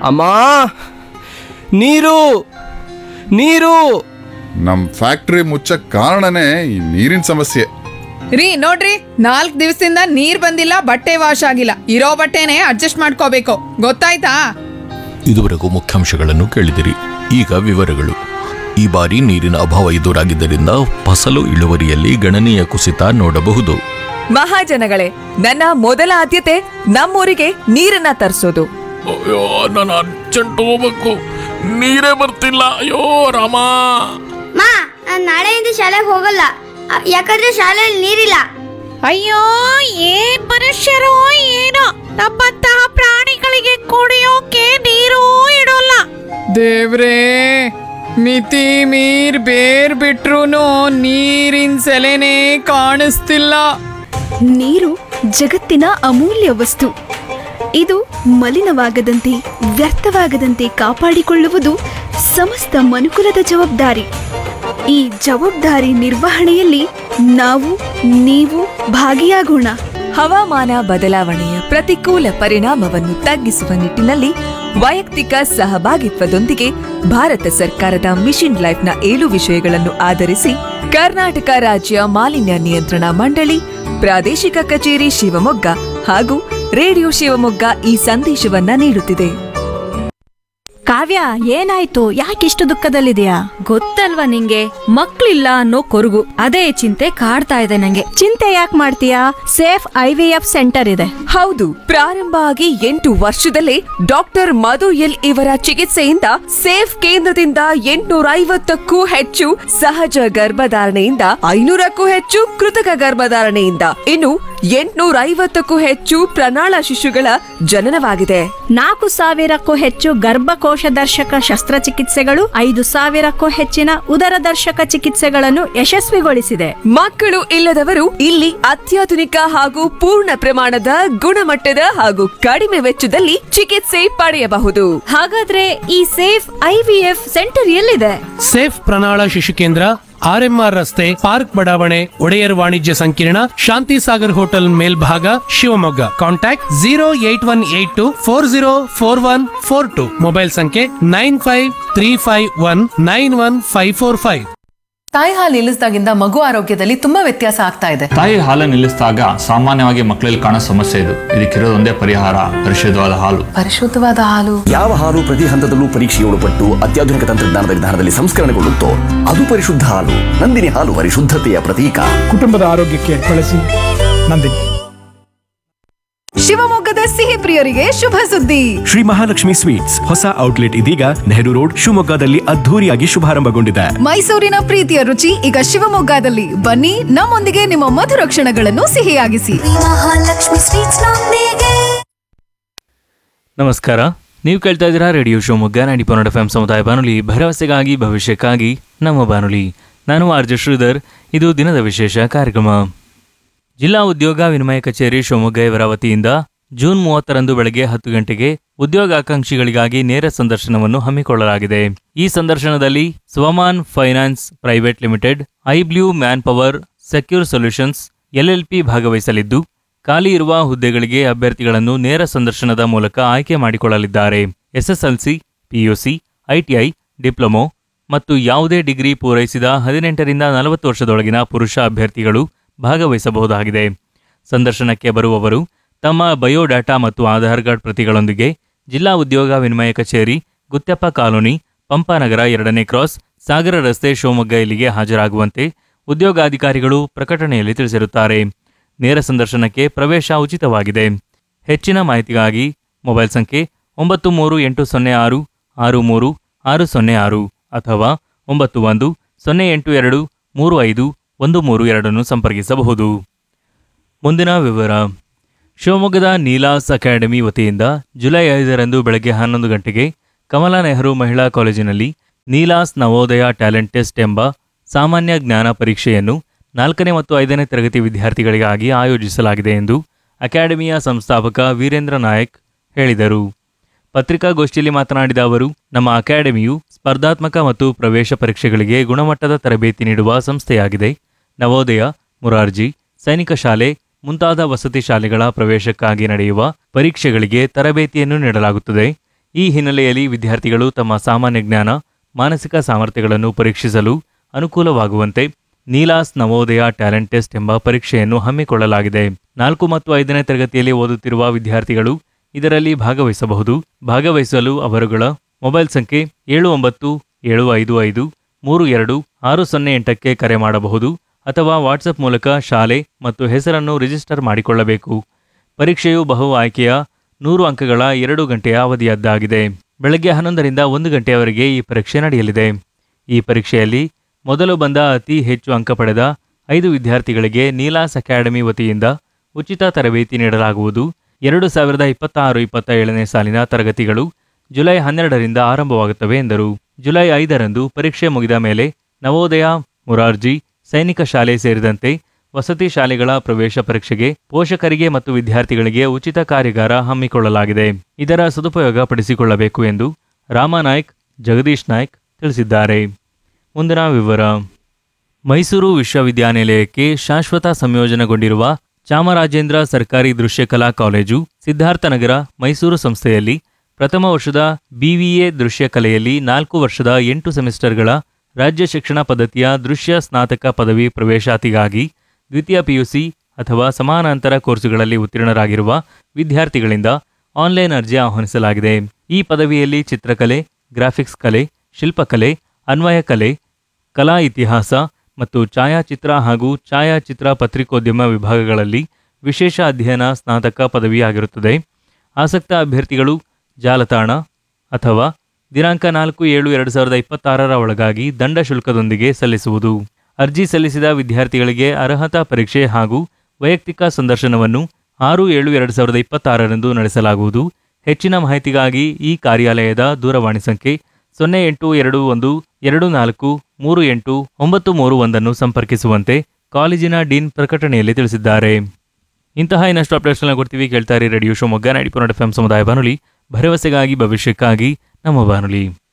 ಅಮ್ಮ, ನೀರು ನೀರು. ನಮ್ ಫ್ಯಾಕ್ಟ್ರಿ ಮುಚ್ಚಕ್ ಕಾರಣನೇ ಈ ನೀರಿನ ಸಮಸ್ಯೆ. ರೀ ನೋಡ್ರಿ, 4 ದಿವಸದಿಂದ ನೀರ್ ಬಂದಿಲ್ಲ, ಬಟ್ಟೆ ವಾಶ್ ಆಗಿಲ್ಲ. ಇರೋ ಬಟ್ಟೆನೆ ಅಡ್ಜಸ್ಟ್ ಮಾಡ್ಕೋಬೇಕು, ಗೊತ್ತಾಯ್ತಾ? ಇದುವರೆಗೂ ಮುಖ್ಯಾಂಶಗಳನ್ನು ಕೇಳಿದಿರಿ. ಈಗ ವಿವರಗಳು. ಈ ಬಾರಿ ನೀರಿನ ಅಭಾವ ಎದುರಾಗಿದ್ದರಿಂದ ಫಸಲು ಇಳುವರಿಯಲ್ಲಿ ಗಣನೀಯ ಕುಸಿತ ನೋಡಬಹುದು. ಮಹಾಜನಗಳೇ, ನನ್ನ ಮೊದಲ ಆದ್ಯತೆ ನಮ್ಮೂರಿಗೆ ನೀರನ್ನ ತರಿಸೋದು. ಅಯ್ಯೋ, ನಾನು ಅರ್ಜೆಂಟ್ ಹೋಗ್ಬೇಕು, ನೀರೇ ಬರ್ತಿಲ್ಲ. ಅಯ್ಯೋ ರಾಮ. ಮಾ, ನಾನು ನಾಳೆಯಿಂದ ಶಾಲೆಗೆ ಹೋಗಲ್ಲ, ಯಾಕಂದ್ರೆ ಶಾಲೆಯಲ್ಲಿ ನೀರಿಲ್ಲ. ಅಯ್ಯೋ, ಏನ್ ಮನುಷ್ಯರು ಏನೋ, ನಮ್ಮಂತಹ ಪ್ರಾಣಿಗಳಿಗೆ ಕುಡಿಯೋಕೆ ನೀರು ಇಡೋಲ್ಲ. ದೇವ್ರೇ, ಮಿತಿ ಮೀರ್ ಬೇರ್ ಬಿಟ್ರುನು ನೀರಿನ ಸೆಲೆನೇ ಕಾಣಿಸ್ತಿಲ್ಲ. ನೀರು ಜಗತ್ತಿನ ಅಮೂಲ್ಯ ವಸ್ತು. ಇದು ಮಲಿನವಾಗದಂತೆ, ವ್ಯರ್ಥವಾಗದಂತೆ ಕಾಪಾಡಿಕೊಳ್ಳುವುದು ಸಮಸ್ತ ಮನುಕುಲದ ಜವಾಬ್ದಾರಿ. ಈ ಜವಾಬ್ದಾರಿ ನಿರ್ವಹಣೆಯಲ್ಲಿ ನಾವು, ನೀವು ಭಾಗಿಯಾಗೋಣ. ಹವಾಮಾನ ಬದಲಾವಣೆಯ ಪ್ರತಿಕೂಲ ಪರಿಣಾಮವನ್ನು ತಗ್ಗಿಸುವ ನಿಟ್ಟಿನಲ್ಲಿ ವೈಯಕ್ತಿಕ ಸಹಭಾಗಿತ್ವದೊಂದಿಗೆ ಭಾರತ ಸರ್ಕಾರದ ಮಿಷನ್ ಲೈಫ್ನ 7 ವಿಷಯಗಳನ್ನು ಆಧರಿಸಿ ಕರ್ನಾಟಕ ರಾಜ್ಯ ಮಾಲಿನ್ಯ ನಿಯಂತ್ರಣ ಮಂಡಳಿ, ಪ್ರಾದೇಶಿಕ ಕಚೇರಿ ಶಿವಮೊಗ್ಗ ಹಾಗೂ ರೇಡಿಯೋ ಶಿವಮೊಗ್ಗ ಈ ಸಂದೇಶವನ್ನ ನೀಡುತ್ತಿದೆ. ಕಾವ್ಯ, ಏನಾಯ್ತು? ಯಾಕಿಷ್ಟು ದುಃಖದಲ್ಲಿದೆಯಾ? ಗೊತ್ತಲ್ವಾ ನಿಂಗೆ, ಮಕ್ಳಿಲ್ಲ ಅನ್ನೋ ಕೊರಗು. ಅದೇ ಚಿಂತೆ ಕಾಡ್ತಾ ಇದೆ ನಂಗೆ. ಚಿಂತೆ ಯಾಕೆ ಮಾಡ್ತೀಯಾ? ಸೇಫ್ IVF ಸೆಂಟರ್ ಇದೆ. ಹೌದು, ಪ್ರಾರಂಭ ಆಗಿ 8 ವರ್ಷದಲ್ಲೇ ಡಾಕ್ಟರ್ ಮಧು ಎಲ್ ಇವರ ಚಿಕಿತ್ಸೆಯಿಂದ ಸೇಫ್ ಕೇಂದ್ರದಿಂದ 850ಕ್ಕೂ ಹೆಚ್ಚು ಸಹಜ ಗರ್ಭಧಾರಣೆಯಿಂದ 500ಕ್ಕೂ ಹೆಚ್ಚು ಕೃತಕ ಗರ್ಭಧಾರಣೆಯಿಂದ ಇನ್ನು 850ಕ್ಕೂ ಹೆಚ್ಚು ಪ್ರಣಾಳ ಶಿಶುಗಳ ಜನನವಾಗಿದೆ. 4,000ಕ್ಕೂ ಹೆಚ್ಚು ಗರ್ಭಕೋಶ ದರ್ಶಕ ಶಸ್ತ್ರಚಿಕಿತ್ಸೆಗಳು, 5,000ಕ್ಕೂ ಹೆಚ್ಚಿನ ಉದರದರ್ಶಕ ಚಿಕಿತ್ಸೆಗಳನ್ನು ಯಶಸ್ವಿಗೊಳಿಸಿದೆ. ಮಕ್ಕಳು ಇಲ್ಲದವರು ಇಲ್ಲಿ ಅತ್ಯಾಧುನಿಕ ಹಾಗೂ ಪೂರ್ಣ ಪ್ರಮಾಣದ ಗುಣಮಟ್ಟದ ಹಾಗೂ ಕಡಿಮೆ ವೆಚ್ಚದಲ್ಲಿ ಚಿಕಿತ್ಸೆ ಪಡೆಯಬಹುದು. ಹಾಗಾದ್ರೆ ಈ ಸೇಫ್ IVF ಸೆಂಟರ್ ಎಲ್ಲಿದೆ? ಸೇಫ್ ಪ್ರಣಾಳ ಶಿಶು ಕೇಂದ್ರ, RMR ರಸ್ತೆ, ಪಾರ್ಕ್ ಬಡಾವಣೆ, ಒಡೆಯರ್ ವಾಣಿಜ್ಯ ಸಂಕೀರ್ಣ, ಶಾಂತಿ ಸಾಗರ್ ಹೋಟೆಲ್ ಮೇಲ್ಭಾಗ, ಶಿವಮೊಗ್ಗ. ಕಾಂಟ್ಯಾಕ್ಟ್ 08184040142. ಮೊಬೈಲ್ ಸಂಖ್ಯೆ 9535191545. ತಾಯಿ ಹಾಲು ನಿಲ್ಲಿಸಿದಾಗಿಂದ ಮಗು ಆರೋಗ್ಯದಲ್ಲಿ ತುಂಬಾ ವ್ಯತ್ಯಾಸ ಆಗ್ತಾ ಇದೆ. ತಾಯಿ ಹಾಲು ನಿಲ್ಲಿಸಿದಾಗ ಸಾಮಾನ್ಯವಾಗಿ ಮಕ್ಕಳಲ್ಲಿ ಕಾಣೋ ಸಮಸ್ಯೆ ಇದು. ಇದಕ್ಕಿರೋದೊಂದೇ ಪರಿಹಾರ, ಪರಿಶುದ್ಧವಾದ ಹಾಲು. ಪರಿಶುದ್ಧವಾದ ಹಾಲು. ಯಾವ ಹಾಲು ಪ್ರತಿ ಹಂತದಲ್ಲೂ ಪರೀಕ್ಷೆಯೊಳಪಟ್ಟು ಅತ್ಯಾಧುನಿಕ ತಂತ್ರಜ್ಞಾನದ ವಿಧಾನದಲ್ಲಿ ಸಂಸ್ಕರಣೆಗೊಳ್ಳುತ್ತೋ ಅದು ಪರಿಶುದ್ಧ ಹಾಲು. ನಂದಿನಿ ಹಾಲು ಪರಿಶುದ್ಧತೆಯ ಪ್ರತೀಕ. ಕುಟುಂಬದ ಆರೋಗ್ಯಕ್ಕೆ ಬಳಸಿ ನಂದಿನಿ. ಶಿವಮೊಗ್ಗದ ಸಿಹಿ ಪ್ರಿಯರಿಗೆ ಶುಭ ಸುದ್ದಿ. ಶ್ರೀ ಮಹಾಲಕ್ಷ್ಮಿ ಸ್ವೀಟ್ಸ್ ಹೊಸ ಔಟ್ಲೆಟ್ ಇದೀಗ ನೆಹರು ರೋಡ್ ಶಿವಮೊಗ್ಗದಲ್ಲಿ ಅದ್ಧೂರಿಯಾಗಿ ಶುಭಾರಂಭಗೊಂಡಿದೆ. ಮೈಸೂರಿನ ಪ್ರೀತಿಯ ರುಚಿ ಈಗ ಶಿವಮೊಗ್ಗದಲ್ಲಿ. ಬನ್ನಿ, ನಮ್ಮೊಂದಿಗೆ ನಿಮ್ಮ ಮಧುರ ಕ್ಷಣಗಳನ್ನು ಸಿಹಿಯಾಗಿಸಿ. ನಮಸ್ಕಾರ, ನೀವು ಕೇಳ್ತಾ ಇದ್ದೀರಾ ರೇಡಿಯೋ ಶಿವಮೊಗ್ಗ 90.1 FM ಸಮುದಾಯ ಬಾನುಲಿ, ಭರವಸೆಗಾಗಿ ಭವಿಷ್ಯಕ್ಕಾಗಿ ನಮ್ಮ ಬಾನುಲಿ. ನಾನು RJ ಶ್ರೀಧರ್. ಇದು ದಿನದ ವಿಶೇಷ ಕಾರ್ಯಕ್ರಮ. ಜಿಲ್ಲಾ ಉದ್ಯೋಗ ವಿನಿಮಯ ಕಚೇರಿ ಶಿವಮೊಗ್ಗ ಇವರ ವತಿಯಿಂದ ಜೂನ್ 30ರಂದು ಬೆಳಗ್ಗೆ 10 ಗಂಟೆಗೆ ಉದ್ಯೋಗಾಕಾಂಕ್ಷಿಗಳಿಗಾಗಿ ನೇರ ಸಂದರ್ಶನವನ್ನು ಹಮ್ಮಿಕೊಳ್ಳಲಾಗಿದೆ. ಈ ಸಂದರ್ಶನದಲ್ಲಿ ಸ್ವಮಾನ್ finance private limited, ಐಬ್ಲ್ಯೂ man power secure solutions LLP ಭಾಗವಹಿಸಲಿದ್ದು, ಖಾಲಿ ಇರುವ ಹುದ್ದೆಗಳಿಗೆ ಅಭ್ಯರ್ಥಿಗಳನ್ನು ನೇರ ಸಂದರ್ಶನದ ಮೂಲಕ ಆಯ್ಕೆ ಮಾಡಿಕೊಳ್ಳಲಿದ್ದಾರೆ. SSLC, PUC, ITI, ಡಿಪ್ಲೊಮೊ ಮತ್ತು ಯಾವುದೇ ಡಿಗ್ರಿ ಪೂರೈಸಿದ 18ರಿಂದ 40 ವರ್ಷದೊಳಗಿನ ಪುರುಷ ಅಭ್ಯರ್ಥಿಗಳು ಭಾಗವಹಿಸಬಹುದಾಗಿದೆ. ಸಂದರ್ಶನಕ್ಕೆ ಬರುವವರು ತಮ್ಮ ಬಯೋಡಾಟಾ ಮತ್ತು ಆಧಾರ್ ಕಾರ್ಡ್ ಪ್ರತಿಗಳೊಂದಿಗೆ ಜಿಲ್ಲಾ ಉದ್ಯೋಗ ವಿನಿಮಯ ಕಚೇರಿ, ಗುತ್ಯಪ್ಪ ಕಾಲೋನಿ, ಪಂಪಾನಗರ 2ನೇ ಕ್ರಾಸ್, ಸಾಗರ ರಸ್ತೆ, ಶಿವಮೊಗ್ಗ ಇಲ್ಲಿಗೆ ಹಾಜರಾಗುವಂತೆ ಉದ್ಯೋಗಾಧಿಕಾರಿಗಳು ಪ್ರಕಟಣೆಯಲ್ಲಿ ತಿಳಿಸಿರುತ್ತಾರೆ. ನೇರ ಸಂದರ್ಶನಕ್ಕೆ ಪ್ರವೇಶ ಉಚಿತವಾಗಿದೆ. ಹೆಚ್ಚಿನ ಮಾಹಿತಿಗಾಗಿ ಮೊಬೈಲ್ ಸಂಖ್ಯೆ 9380663606 ಅಥವಾ 9108235132 ಸಂಪರ್ಕಿಸಬಹುದು. ಮುಂದಿನ ವಿವರ. ಶಿವಮೊಗ್ಗದ ನೀಲಾಸ್ ಅಕಾಡೆಮಿ ವತಿಯಿಂದ ಜುಲೈ 5ರಂದು ಬೆಳಗ್ಗೆ 11 ಗಂಟೆಗೆ ಕಮಲಾ ನೆಹರು ಮಹಿಳಾ ಕಾಲೇಜಿನಲ್ಲಿ ನೀಲಾಸ್ ನವೋದಯ ಟ್ಯಾಲೆಂಟ್ ಟೆಸ್ಟ್ ಎಂಬ ಸಾಮಾನ್ಯ ಜ್ಞಾನ ಪರೀಕ್ಷೆಯನ್ನು 4ನೇ ಮತ್ತು 5ನೇ ತರಗತಿ ವಿದ್ಯಾರ್ಥಿಗಳಿಗಾಗಿ ಆಯೋಜಿಸಲಾಗಿದೆ ಎಂದು ಅಕಾಡೆಮಿಯ ಸಂಸ್ಥಾಪಕ ವೀರೇಂದ್ರ ನಾಯಕ್ ಹೇಳಿದರು. ಪತ್ರಿಕಾಗೋಷ್ಠಿಯಲ್ಲಿ ಮಾತನಾಡಿದ ಅವರು, ನಮ್ಮ ಅಕಾಡೆಮಿಯು ಸ್ಪರ್ಧಾತ್ಮಕ ಮತ್ತು ಪ್ರವೇಶ ಪರೀಕ್ಷೆಗಳಿಗೆ ಗುಣಮಟ್ಟದ ತರಬೇತಿ ನೀಡುವ ಸಂಸ್ಥೆಯಾಗಿದೆ. ನವೋದಯ, ಮುರಾರ್ಜಿ, ಸೈನಿಕ ಶಾಲೆ ಮುಂತಾದ ವಸತಿ ಶಾಲೆಗಳ ಪ್ರವೇಶಕ್ಕಾಗಿ ನಡೆಯುವ ಪರೀಕ್ಷೆಗಳಿಗೆ ತರಬೇತಿಯನ್ನು ನೀಡಲಾಗುತ್ತದೆ. ಈ ಹಿನ್ನೆಲೆಯಲ್ಲಿ ವಿದ್ಯಾರ್ಥಿಗಳು ತಮ್ಮ ಸಾಮಾನ್ಯ ಜ್ಞಾನ, ಮಾನಸಿಕ ಸಾಮರ್ಥ್ಯಗಳನ್ನು ಪರೀಕ್ಷಿಸಲು ಅನುಕೂಲವಾಗುವಂತೆ ನೀಲಾಸ್ ನವೋದಯ ಟ್ಯಾಲೆಂಟ್ ಟೆಸ್ಟ್ ಎಂಬ ಪರೀಕ್ಷೆಯನ್ನು ಹಮ್ಮಿಕೊಳ್ಳಲಾಗಿದೆ. 4 ಮತ್ತು 5ನೇ ತರಗತಿಯಲ್ಲಿ ಓದುತ್ತಿರುವ ವಿದ್ಯಾರ್ಥಿಗಳು ಇದರಲ್ಲಿ ಭಾಗವಹಿಸಬಹುದು. ಭಾಗವಹಿಸಲು ಅವರುಗಳ ಮೊಬೈಲ್ ಸಂಖ್ಯೆ 7975532608ಕ್ಕೆ ಕರೆ ಮಾಡಬಹುದು ಅಥವಾ ವಾಟ್ಸಪ್ ಮೂಲಕ ಶಾಲೆ ಮತ್ತು ಹೆಸರನ್ನು ರಿಜಿಸ್ಟರ್ ಮಾಡಿಕೊಳ್ಳಬೇಕು. ಪರೀಕ್ಷೆಯು ಬಹು ಆಯ್ಕೆಯ 100 ಅಂಕಗಳ 2 ಗಂಟೆಯ ಅವಧಿಯದ್ದಾಗಿದೆ. ಬೆಳಗ್ಗೆ 11ರಿಂದ 1 ಗಂಟೆಯವರೆಗೆ ಈ ಪರೀಕ್ಷೆ ನಡೆಯಲಿದೆ. ಈ ಪರೀಕ್ಷೆಯಲ್ಲಿ ಮೊದಲು ಬಂದ ಅತಿ ಹೆಚ್ಚು ಅಂಕ ಪಡೆದ 5 ವಿದ್ಯಾರ್ಥಿಗಳಿಗೆ ನೀಲಾಸ್ ಅಕಾಡೆಮಿ ವತಿಯಿಂದ ಉಚಿತ ತರಬೇತಿ ನೀಡಲಾಗುವುದು. 2026-27ನೇ ಸಾಲಿನ ತರಗತಿಗಳು ಜುಲೈ 12ರಿಂದ ಆರಂಭವಾಗುತ್ತವೆ ಎಂದರು. ಜುಲೈ 5ರಂದು ಪರೀಕ್ಷೆ ಮುಗಿದ ಮೇಲೆ ನವೋದಯ, ಮುರಾರ್ಜಿ, ಸೈನಿಕ ಶಾಲೆ ಸೇರಿದಂತೆ ವಸತಿ ಶಾಲೆಗಳ ಪ್ರವೇಶ ಪರೀಕ್ಷೆಗೆ ಪೋಷಕರಿಗೆ ಮತ್ತು ವಿದ್ಯಾರ್ಥಿಗಳಿಗೆ ಉಚಿತ ಕಾರ್ಯಾಗಾರ ಹಮ್ಮಿಕೊಳ್ಳಲಾಗಿದೆ. ಇದರ ಸದುಪಯೋಗ ಪಡಿಸಿಕೊಳ್ಳಬೇಕು ಎಂದು ರಾಮನಾಯ್ಕ್, ಜಗದೀಶ್ ನಾಯ್ಕ್ ತಿಳಿಸಿದ್ದಾರೆ. ಮುಂದಿನ ವಿವರ. ಮೈಸೂರು ವಿಶ್ವವಿದ್ಯಾನಿಲಯಕ್ಕೆ ಶಾಶ್ವತ ಸಂಯೋಜನೆಗೊಂಡಿರುವ ಚಾಮರಾಜೇಂದ್ರ ಸರ್ಕಾರಿ ದೃಶ್ಯಕಲಾ ಕಾಲೇಜು ಸಿದ್ಧಾರ್ಥನಗರ ಮೈಸೂರು ಸಂಸ್ಥೆಯಲ್ಲಿ ಪ್ರಥಮ ವರ್ಷದ BVA ದೃಶ್ಯಕಲೆಯಲ್ಲಿ 4 ವರ್ಷದ 8 ಸೆಮಿಸ್ಟರ್ಗಳ ರಾಜ್ಯ ಶಿಕ್ಷಣ ಪದ್ಧತಿಯ ದೃಶ್ಯ ಸ್ನಾತಕ ಪದವಿ ಪ್ರವೇಶಾತಿಗಾಗಿ ದ್ವಿತೀಯ PUC ಅಥವಾ ಸಮಾನಾಂತರ ಕೋರ್ಸುಗಳಲ್ಲಿ ಉತ್ತೀರ್ಣರಾಗಿರುವ ವಿದ್ಯಾರ್ಥಿಗಳಿಂದ ಆನ್ಲೈನ್ ಅರ್ಜಿ ಆಹ್ವಾನಿಸಲಾಗಿದೆ. ಈ ಪದವಿಯಲ್ಲಿ ಚಿತ್ರಕಲೆ, ಗ್ರಾಫಿಕ್ಸ್ ಕಲೆ, ಶಿಲ್ಪಕಲೆ, ಅನ್ವಯ ಕಲೆ, ಕಲಾ ಇತಿಹಾಸ ಮತ್ತು ಛಾಯಾಚಿತ್ರ ಹಾಗೂ ಛಾಯಾಚಿತ್ರ ಪತ್ರಿಕೋದ್ಯಮ ವಿಭಾಗಗಳಲ್ಲಿ ವಿಶೇಷ ಅಧ್ಯಯನ ಸ್ನಾತಕ ಪದವಿಯಾಗಿರುತ್ತದೆ. ಆಸಕ್ತ ಅಭ್ಯರ್ಥಿಗಳು ಜಾಲತಾಣ ಅಥವಾ ದಿನಾಂಕ 4/7/2026 ಒಳಗಾಗಿ ದಂಡ ಶುಲ್ಕದೊಂದಿಗೆ ಸಲ್ಲಿಸುವುದು. ಅರ್ಜಿ ಸಲ್ಲಿಸಿದ ವಿದ್ಯಾರ್ಥಿಗಳಿಗೆ ಅರ್ಹತಾ ಪರೀಕ್ಷೆ ಹಾಗೂ ವೈಯಕ್ತಿಕ ಸಂದರ್ಶನವನ್ನು 6/7/2026 ನಡೆಸಲಾಗುವುದು. ಹೆಚ್ಚಿನ ಮಾಹಿತಿಗಾಗಿ ಈ ಕಾರ್ಯಾಲಯದ ದೂರವಾಣಿ ಸಂಖ್ಯೆ 082124389331 ಸಂಪರ್ಕಿಸುವಂತೆ ಕಾಲೇಜಿನ ಡೀನ್ ಪ್ರಕಟಣೆಯಲ್ಲಿ ತಿಳಿಸಿದ್ದಾರೆ. ಇಂತಹ ಇನ್ನಷ್ಟು ಅಪ್ಡೇಟ್ಸ್ಗಳನ್ನ ಕೊಡ್ತೀವಿ. ಕೇಳ್ತಾರೆ ರೇಡಿಯೋ ಶಿವಮೊಗ್ಗ 90.FM ಸಮುದಾಯ ಬಾನುಲಿ, ಭರವಸೆಗಾಗಿ ಭವಿಷ್ಯಕ್ಕಾಗಿ ನಮ್ಮ ಬಾನುಲಿ.